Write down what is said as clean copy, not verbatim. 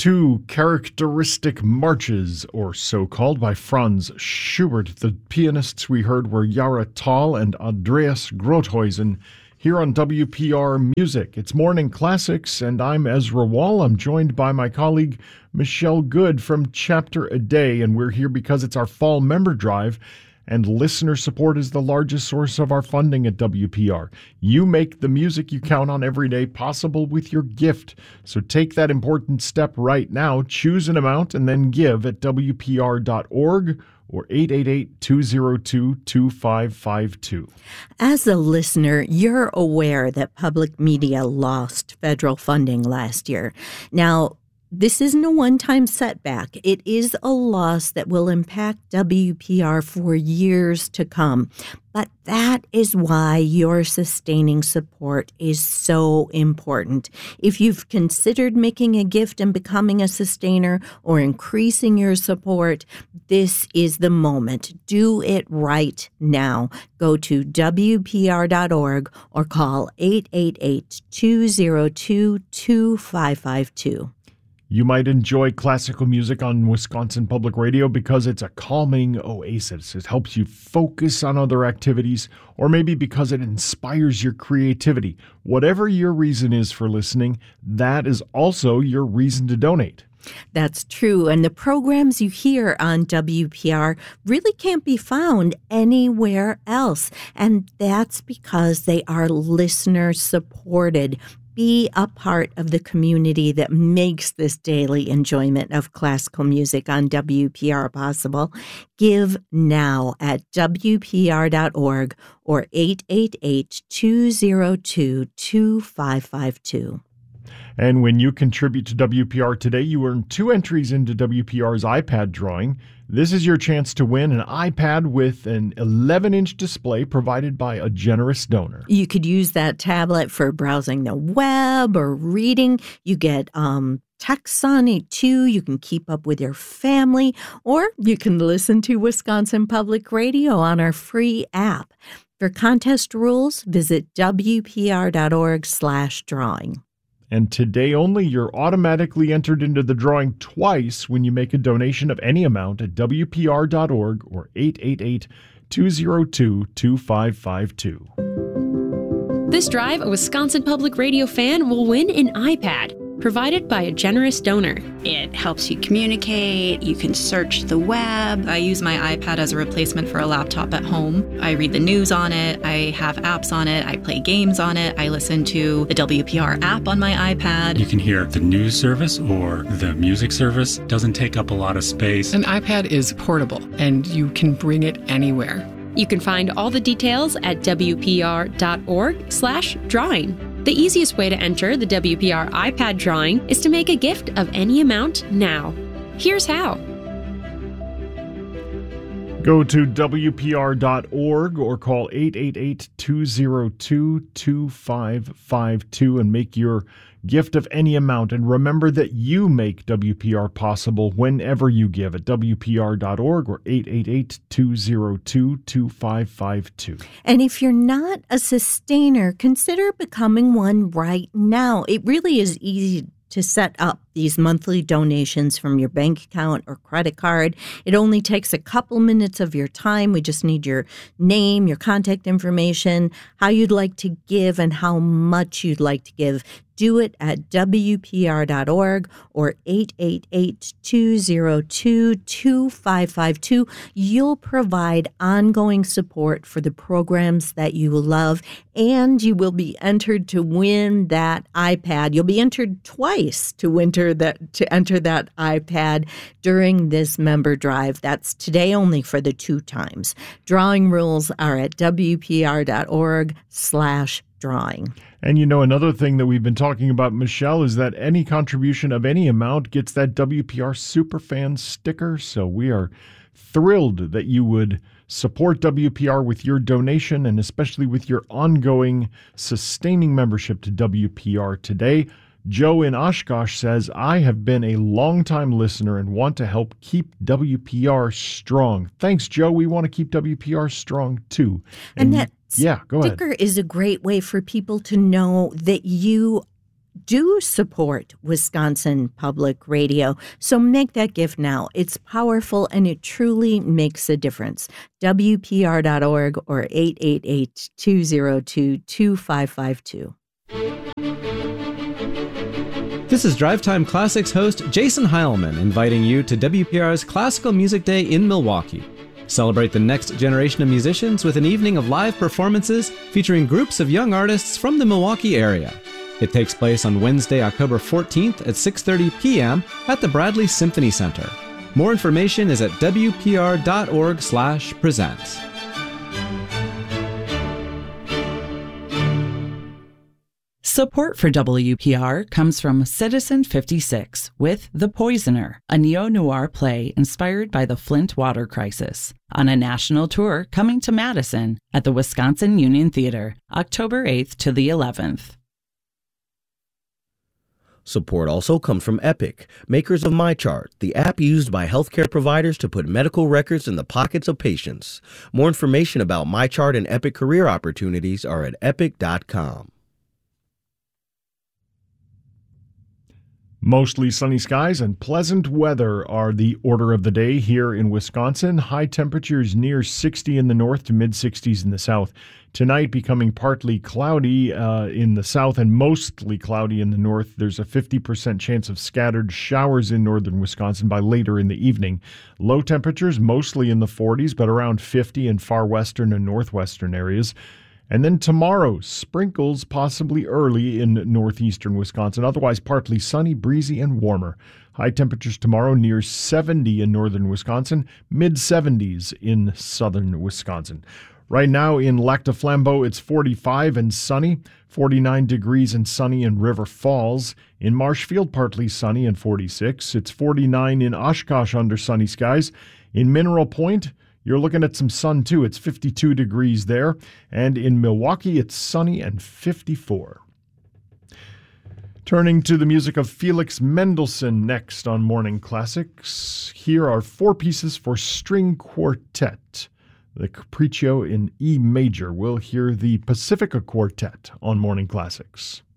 Two characteristic marches, or so called, by Franz Schubert. The pianists we heard were Yara Thal and Andreas Grothuizen here on WPR Music. It's Morning Classics, and I'm Ezra Wall. I'm joined by my colleague Michelle Good from Chapter A Day, and we're here because it's our fall member drive, and listener support is the largest source of our funding at WPR. You make the music you count on every day possible with your gift. So take that important step right now. Choose an amount and then give at WPR.org or 888-202-2552. As a listener, you're aware that public media lost federal funding last year. Now, this isn't a one-time setback. It is a loss that will impact WPR for years to come. But that is why your sustaining support is so important. If you've considered making a gift and becoming a sustainer or increasing your support, this is the moment. Do it right now. Go to WPR.org or call 888-202-2552. You might enjoy classical music on Wisconsin Public Radio because it's a calming oasis. It helps you focus on other activities, or maybe because it inspires your creativity. Whatever your reason is for listening, that is also your reason to donate. That's true. And the programs you hear on WPR really can't be found anywhere else. And that's because they are listener supported. Be a part of the community that makes this daily enjoyment of classical music on WPR possible. Give now at WPR.org or 888-202-2552. And when you contribute to WPR today, you earn 2 entries into WPR's iPad drawing. This is your chance to win an iPad with an 11-inch display provided by a generous donor. You could use that tablet for browsing the web or reading. You get texts on it, too. You can keep up with your family, or you can listen to Wisconsin Public Radio on our free app. For contest rules, visit WPR.org/drawing. And today only, you're automatically entered into the drawing twice when you make a donation of any amount at WPR.org or 888-202-2552. This drive, a Wisconsin Public Radio fan will win an iPad, provided by a generous donor. It helps you communicate, you can search the web. I use my iPad as a replacement for a laptop at home. I read the news on it, I have apps on it, I play games on it, I listen to the WPR app on my iPad. You can hear the news service or the music service. It doesn't take up a lot of space. An iPad is portable and you can bring it anywhere. You can find all the details at WPR.org/drawing. The easiest way to enter the WPR iPad drawing is to make a gift of any amount now. Here's how. Go to WPR.org or call 888-202-2552 and make your gift of any amount. And remember that you make WPR possible whenever you give at WPR.org or 888-202-2552. And if you're not a sustainer, consider becoming one right now. It really is easy to set up these monthly donations from your bank account or credit card. It only takes a couple minutes of your time. We just need your name, your contact information, how you'd like to give, and how much you'd like to give. Do it at WPR.org or 888-202-2552. You'll provide ongoing support for the programs that you love, and you will be entered to win that iPad. You'll be entered twice to enter that iPad during this member drive. That's today only for the 2 times. Drawing rules are at WPR.org/drawing. And you know, another thing that we've been talking about, Michelle, is that any contribution of any amount gets that WPR Superfan sticker. So we are thrilled that you would support WPR with your donation and especially with your ongoing sustaining membership to WPR today. Joe in Oshkosh says, I have been a longtime listener and want to help keep WPR strong. Thanks, Joe. We want to keep WPR strong, too. And that go ahead. sticker is a great way for people to know that you do support Wisconsin Public Radio. So make that gift now. It's powerful and it truly makes a difference. WPR.org or 888-202-2552. This is Drive Time Classics host Jason Heilman inviting you to WPR's Classical Music Day in Milwaukee. Celebrate the next generation of musicians with an evening of live performances featuring groups of young artists from the Milwaukee area. It takes place on Wednesday, October 14th at 6:30 p.m. at the Bradley Symphony Center. More information is at wpr.org/presents. Support for WPR comes from Citizen 56 with The Poisoner, a neo-noir play inspired by the Flint water crisis, on a national tour coming to Madison at the Wisconsin Union Theater, October 8th to the 11th. Support also comes from Epic, makers of MyChart, the app used by healthcare providers to put medical records in the pockets of patients. More information about MyChart and Epic career opportunities are at epic.com. Mostly sunny skies and pleasant weather are the order of the day here in Wisconsin. High temperatures near 60 in the north to mid-60s in the south. Tonight becoming partly cloudy in the south and mostly cloudy in the north. There's a 50% chance of scattered showers in northern Wisconsin by later in the evening. Low temperatures mostly in the 40s, but around 50 in far western and northwestern areas. And then tomorrow, sprinkles possibly early in northeastern Wisconsin. Otherwise, partly sunny, breezy, and warmer. High temperatures tomorrow near 70 in northern Wisconsin, mid-70s in southern Wisconsin. Right now in Lac du Flambeau, it's 45 and sunny, 49 degrees and sunny in River Falls. In Marshfield, partly sunny and 46. It's 49 in Oshkosh under sunny skies. In Mineral Point, you're looking at some sun, too. It's 52 degrees there. And in Milwaukee, it's sunny and 54. Turning to the music of Felix Mendelssohn next on Morning Classics. Here are 4 pieces for string quartet. The Capriccio in E major. We'll hear the Pacifica Quartet on Morning Classics.